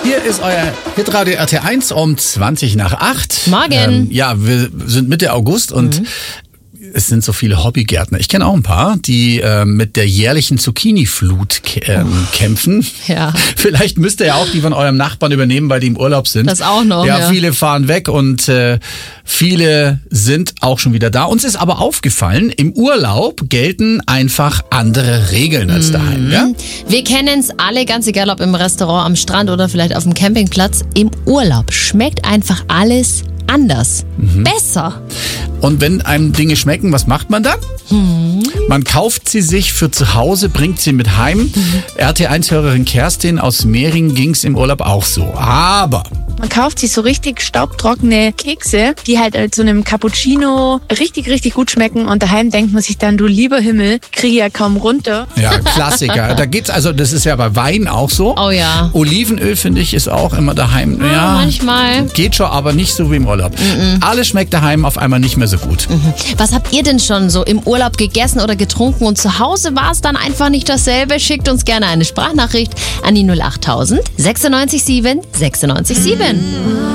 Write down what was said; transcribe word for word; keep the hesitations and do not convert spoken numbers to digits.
Hier ist euer Hitradio R T eins um zwanzig nach acht. Morgen. Ähm, ja, wir sind Mitte August und mhm. es sind so viele Hobbygärtner. Ich kenne auch ein paar, die äh, mit der jährlichen Zucchini-Flut ähm, oh. kämpfen. Ja. Vielleicht müsst ihr ja auch die von eurem Nachbarn übernehmen, weil die im Urlaub sind. Das auch noch. Ja, ja. viele fahren weg und äh, viele sind auch schon wieder da. Uns ist aber aufgefallen, im Urlaub gelten einfach andere Regeln als mhm. daheim. Ja? Wir kennen es alle, ganz egal ob im Restaurant, am Strand oder vielleicht auf dem Campingplatz. Im Urlaub schmeckt einfach alles anders. Mhm. Besser. Und wenn einem Dinge schmecken, was macht man dann? Hm. Man kauft sie sich für zu Hause, bringt sie mit heim. Mhm. R T eins-Hörerin Kerstin aus Mehring ging's im Urlaub auch so. Aber man kauft sich so richtig staubtrockene Kekse, die halt zu einem Cappuccino richtig, richtig gut schmecken. Und daheim denkt man sich dann, du lieber Himmel, kriege ich ja kaum runter. Ja, Klassiker. Da geht's also, das ist ja bei Wein auch so. Oh ja. Olivenöl, finde ich, ist auch immer daheim. Ja, ja, manchmal. Geht schon, aber nicht so wie im Urlaub. Mhm. Alles schmeckt daheim auf einmal nicht mehr so gut. Mhm. Was habt ihr denn schon so im Urlaub gegessen oder getrunken und zu Hause war es dann einfach nicht dasselbe? Schickt uns gerne eine Sprachnachricht an die null acht tausend sechsundneunzig sieben sechsundneunzig sieben.